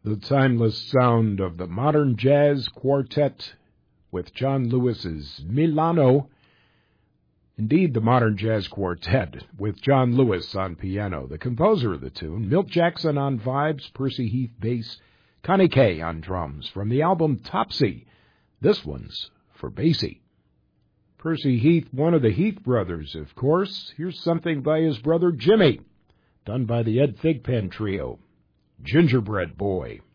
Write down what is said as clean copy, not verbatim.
The timeless sound of the modern jazz quartet with John Lewis's Milano. Indeed, the modern jazz quartet with John Lewis on piano, the composer of the tune, Milt Jackson on vibes, Percy Heath bass, Connie Kay on drums. From the album Topsy, this one's for Basie. Percy Heath, one of the Heath brothers, of course. Here's something by his brother Jimmy, done by the Ed Thigpen Trio, Gingerbread Boy.